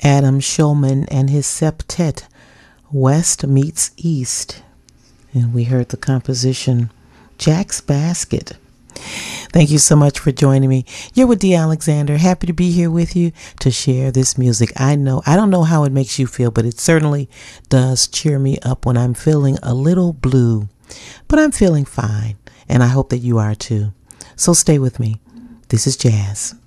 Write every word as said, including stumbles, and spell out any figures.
Adam Shulman and his septet, West Meets East. And we heard the composition, Jack's Basket. Thank you so much for joining me. You're with Dee Alexander. Happy to be here with you to share this music. I know, I don't know how it makes you feel, but it certainly does cheer me up when I'm feeling a little blue. But I'm feeling fine, and I hope that you are too. So stay with me. This is jazz.